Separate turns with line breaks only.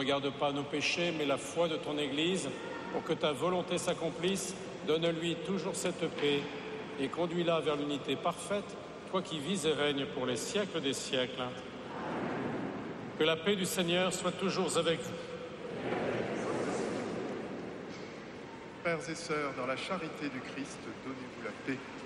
regarde pas nos péchés, mais la foi de ton Église, pour que ta volonté s'accomplisse. Donne-lui toujours cette paix et conduis-la vers l'unité parfaite, toi qui vis et règnes pour les siècles des siècles. Que la paix du Seigneur soit toujours avec vous.
Frères et sœurs, dans la charité du Christ, donnez-vous la paix.